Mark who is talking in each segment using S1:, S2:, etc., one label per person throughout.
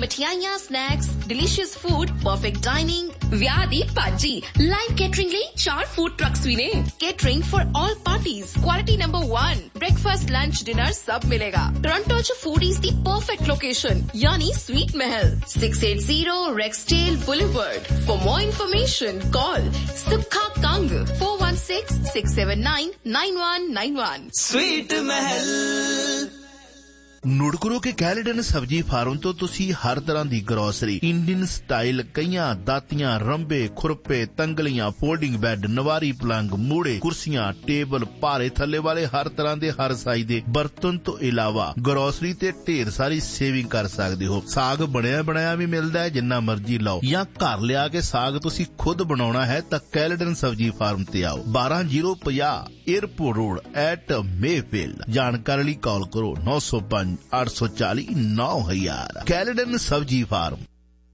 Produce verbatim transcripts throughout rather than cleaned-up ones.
S1: ਮਠਿਆਈਆਂ, snacks, delicious food, perfect dining, ਵਿਆਹ ਦੀ ਭਾਜੀ, ਲਾਈਵ ਕੇਟਰਿੰਗ ਲਈ ਚਾਰ ਫੂਡ ਟਰੱਕਸ ਵੀ ਨੇ। Catering for all parties, quality number one, breakfast, lunch, dinner सब मिलेगा। टोरंटो च फूडीज दी परफेक्ट लोकेशन यानी sweet Mahal, six eight zero Rexdale Boulevard। For more information, call Sukha Kang four one six six seven nine nine one nine one।
S2: Sweet महल।
S3: ਨੂੜਕਰੋ ਕੇ ਕੈਲੇਡਨ ਸਬਜੀ farm ਤੋਂ ਤੁਸੀਂ ਹਰ ਤਰ੍ਹਾਂ ਦੀ grocery, Indian style ਕਈਆਂ, ਦਾਤੀਆਂ, ਰੰਬੇ, ਖੁਰਪੇ, ਤੰਗਲੀਆਂ, folding bed, ਨਵਾਰੀ ਪਲੰਗ, ਮੂੜੇ, ਕੁਰਸੀਆਂ, table, ਭਾਰੇ ਥੱਲੇ ਵਾਲੇ ਹਰ ਤਰ੍ਹਾਂ ਦੇ ਹਰ ਸਾਈਜ਼ ਦੇ ਬਰਤਨ ਤੋਂ ਇਲਾਵਾ ਗਰੋਸਰੀ ਤੇ ਢੇਰ ਸਾਰੀ ਸੇਵਿੰਗ ਕਰ ਸਕਦੇ ਹੋ। ਸਾਗ ਬਣਿਆ ਬਣਾਇਆ ਵੀ ਮਿਲਦਾ ਹੈ, ਜਿੰਨਾ ਮਰਜ਼ੀ ਲਾਓ, ਜਾਂ ਘਰ ਲਿਆ ਕੇ ਸਾਗ ਤੁਸੀਂ ਖੁਦ ਬਣਾਉਣਾ ਹੈ ਤਾਂ ਕੈਲੇਡਨ ਸਬਜੀ ਫਾਰਮ ਤੇ ਆਓ। ਬਾਰਾਂ ਜ਼ੀਰੋ ਪੰਜਾਹ 에ਅਰਪੋਰਟ ਰੋਡ ਐਟ ਮੇਫੀਲਡ। ਜਾਣਕਾਰੀ ਲਈ ਕਾਲ ਕਰੋ ਨੌ ਸੌ ਪੰਜ आठ सौ चालीस नौ हजार। कैलेडन सब्जी फार्म।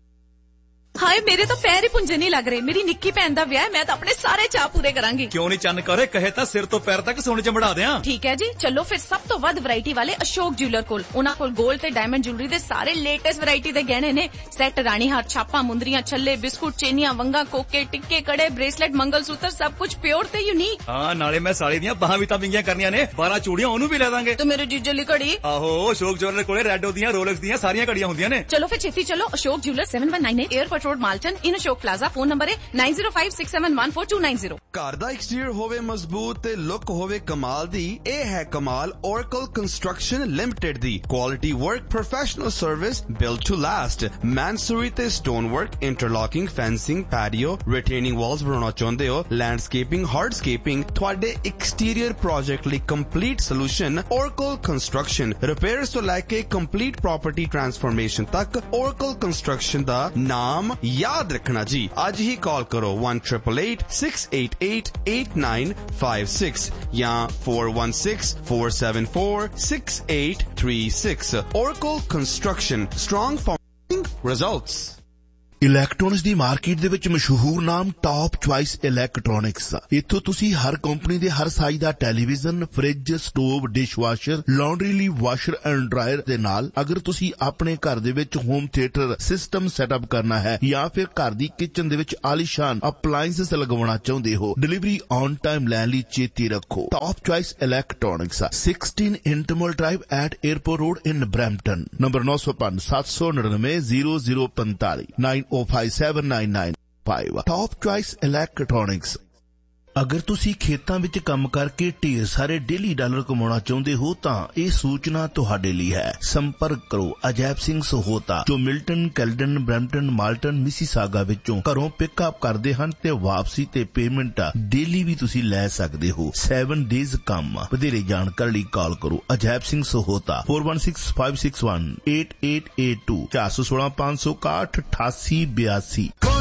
S4: ਹਾਏ ਮੇਰੇ ਤਾਂ ਪੈਰ ਹੀ ਪੁੰਜੇ ਨਹੀਂ ਲੱਗ ਰਹੇ। ਮੇਰੀ ਨਿੱਕੀ ਭੈਣ ਦਾ ਵਿਆਹ, ਮੈਂ ਤਾਂ ਆਪਣੇ ਸਾਰੇ ਚਾਹ ਪੂਰੇ ਕਰਾਂਗੀ।
S5: ਕਿਉਂ ਨਹੀਂ ਚੰਨ ਕਰੇ, ਕਹੇ ਤਾਂ ਸਿਰ ਤੋਂ ਪੈਰ ਤੱਕ ਸੋਨੇ ਚ ਮੜਾ ਦਿਆਂ।
S4: ਠੀਕ ਹੈ ਜੀ, ਚਲੋ ਫਿਰ ਸਭ ਤੋਂ ਵੱਧ ਵੈਰਾਈਟੀ ਵਾਲੇ ਅਸ਼ੋਕ ਜਿਊਲਰ ਕੋਲ। ਉਹਨਾਂ ਕੋਲ 골ਡ ਤੇ ਡਾਇਮੰਡ ਜਿਊਲਰੀ ਦੇ ਸਾਰੇ ਲੇਟੈਸਟ ਵੈਰਾਈਟੀ ਦੇ ਗਹਿਣੇ ਨੇ। ਸੈੱਟ, ਰਾਣੀ ਹਾਰ, ਛਾਪਾਂ, ਮੁੰਦਰੀਆਂ, ਛੱਲੇ, ਬਿਸਕੁਟ, ਚੇਨੀਆਂ, ਵੰਗਾ, ਕੋਕੇ, ਟਿੱਕੇ, ਕੜੇ, ਬ੍ਰੇਸਲੇਟ, ਮੰਗਲ ਸੂਤਰ, ਸਭ ਕੁਝ ਪਿਓਰ ਤੇ ਯੂਨੀਕ।
S5: ਹਾਂ, ਨਾਲੇ ਮੈਂ ਸਾਲੀ ਦੀਆਂ ਬਾਹਾਂ ਵੀ ਤਾਂ ਵਿੰਗੀਆਂ ਕਰਨੀਆਂ ਨੇ। ਬਾਰਾਂ ਚੂੜੀਆਂ ਉਹਨੂੰ ਵੀ ਲੈ ਦਾਂਗੇ।
S4: ਤੇ ਮੇਰੇ ਜੀਜੇ ਲਈ ਘੜੀ।
S5: ਆਹੋ, ਅਸ਼ੋਕ ਜਿਊਲਰ ਕੋਲੇ ਰੈਡੋ ਦੀਆਂ, ਰੋਲੈਕਸ ਦੀਆਂ ਸਾਰੀਆਂ ਘੜੀਆਂ ਹੁੰਦੀਆਂ ਨੇ।
S4: ਚਲੋ ਫਿਰ ਛੇਤੀ ਚਲੋ। Ashok jeweller seven one nine eight airport road Malton ਇਨ ਅਸ਼ੋਕ ਪਲਾਜ਼ਾ। ਫੋਨ ਨੰਬਰ ਹੈ nine zero five six seven one four two nine zero।
S6: ਘਰ ਦਾ ਐਕਸਟੀਰੀਅਰ ਹੋਵੇ ਮਜ਼ਬੂਤ ਤੇ ਲੁੱਕ ਹੋਵੇ ਕਮਾਲ ਦੀ, ਇਹ ਹੈ ਕਮਾਲ Oracle Construction Limited the. Quality work, professional service, build to last. ਮੈਨਸੂਰੀ ਤੇ stone work, ਇੰਟਰਲੌਕਿੰਗ, fencing, patio, ਰਿਟੇਨਿੰਗ Waltz ਬਣਾਉਣਾ ਚਾਹੁੰਦੇ ਹੋ, ਲੈਂਡਸਕੇਪਿੰਗ, ਹਾਰਡਸਕੇਪਿੰਗ, ਤੁਹਾਡੇ ਐਕਸਟੀਰੀਅਰ ਪ੍ਰੋਜੈਕਟ ਲਈ complete solution Oracle Construction। Repairs ਤੋਂ ਲੈ ਕੇ ਕੰਪਲੀਟ ਪ੍ਰੋਪਰਟੀ ਟ੍ਰਾਂਸਫਰਮੇਸ਼ਨ ਤੱਕ Oracle Construction ਦਾ ਨਾਮ ਯਾਦ ਰੱਖਣਾ ਜੀ। ਅੱਜ ਹੀ ਕਾਲ ਕਰੋ one eight eight eight six eight eight eight nine five six ਜਾਂ four one six four seven four six eight three six। Oracle Construction, strong founding results।
S3: Electronics ਦੀ market ਦੇ ਵਿੱਚ ਮਸ਼ਹੂਰ ਨਾਮ ਟਾਪ ਚੁਆਇਸ ਇਲੈਕਟ੍ਰੋਨਿਕਸ। ਇੱਥੋਂ ਤੁਸੀਂ ਹਰ company ਦੇ ਹਰ size ਦਾ television, fridge, stove, dishwasher, laundry ਲਈ washer and dryer ਦੇ ਨਾਲ ਅਗਰ ਤੁਸੀਂ ਆਪਣੇ ਘਰ ਦੇ ਵਿੱਚ ਹੋਮ ਥੀਏਟਰ ਸਿਸਟਮ ਸੈਟਅਪ ਕਰਨਾ ਹੈ ਜਾਂ ਫਿਰ ਘਰ ਦੀ ਕਿਚਨ ਦੇ ਵਿੱਚ ਆਲੀਸ਼ਾਨ ਅਪਲਾਇੰਸਸ ਲਗਵਾਉਣਾ ਚਾਹੁੰਦੇ ਹੋ, ਡਿਲੀਵਰੀ ਔਨ ਟਾਈਮ ਲੈਣ ਲਈ ਚੇਤੀ ਰੱਖੋ top choice electronics sixteen ਇੰਟਰਮਲ drive at airport road in Brampton. Number nine zero five seven nine nine zero zero five five nine oh five seven nine nine five। Top Choice Electronics। ਅਗਰ ਤੁਸੀਂ ਖੇਤਾਂ ਵਿੱਚ ਕੰਮ ਕਰਕੇ ਢੇਰ ਸਾਰੇ daily dollar ਕਮਾਉਣਾ ਚਾਹੁੰਦੇ ਹੋ ਤਾਂ ਇਹ ਸੂਚਨਾ ਤੁਹਾਡੇ ਲਈ ਹੈ। ਸੰਪਰਕ ਕਰੋ ਅਜੈਬ ਸਿੰਘ ਸਹੋਤਾ ਜੋ Milton, Caledon, Brampton, Malton, Mississauga ਵਿੱਚੋਂ ਘਰੋਂ ਪਿਕਅਪ ਕਰਦੇ ਹਨ ਤੇ ਵਾਪਸੀ ਤੇ ਪੇਮੈਂਟ ਡੇਲੀ ਵੀ ਤੁਸੀਂ ਲੈ ਸਕਦੇ ਹੋ। seven days ਕੰਮ। ਵਧੇਰੇ ਜਾਣਕਾਰੀ ਲਈ ਕਾਲ ਕਰੋ Ajaib Singh Sahota four one six five six one eight eight eight two ਚਾਰ ਸੌ ਸੋਲਾਂ ਪੰਜ ਸੌ ਇਕਾਹਠ ਅਠਾਸੀ ਬਿਆਸੀ।